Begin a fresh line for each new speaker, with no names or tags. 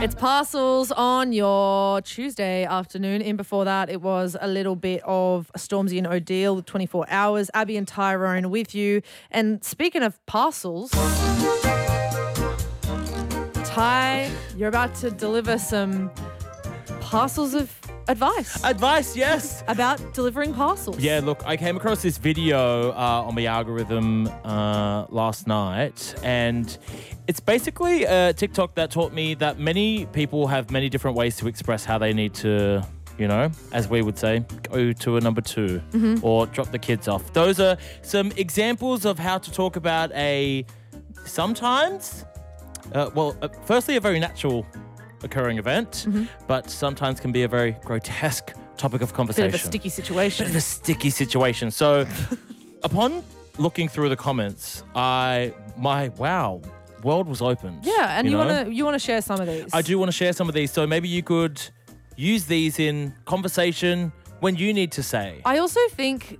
It's parcels on your Tuesday afternoon. In before that, it was a little bit of Stormzy and Odile, 24 hours. Abby and Tyrone with you. And speaking of parcels, Ty, you're about to deliver some parcels of advice.
Advice, yes.
About delivering parcels.
Yeah, look, I came across this video on the algorithm last night, and it's basically a TikTok that taught me that many people have many different ways to express how they need to, you know, as we would say, go to a number 2 or drop the kids off. Those are some examples of how to talk about a sometimes, firstly, a very natural occurring event, but sometimes can be a very grotesque topic of conversation.
Bit of a sticky situation.
So upon looking through the comments, world was opened.
Yeah, and you want to share some of these.
I do want to share some of these. So maybe you could use these in conversation when you need to say.
I also think